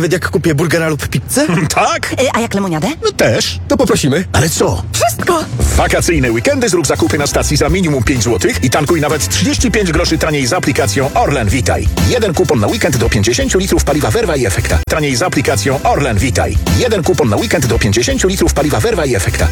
Nawet jak kupię burgera lub pizzę? Tak? A jak lemoniadę? No też. To poprosimy. Ale co? Wszystko! W wakacyjne weekendy zrób zakupy na stacji za minimum 5 zł i tankuj nawet 35 groszy taniej z aplikacją Orlen Witaj. Jeden kupon na weekend do 50 litrów paliwa Verva i Efekta. Taniej z aplikacją Orlen Witaj. Jeden kupon na weekend do 50 litrów paliwa Verva i Efekta.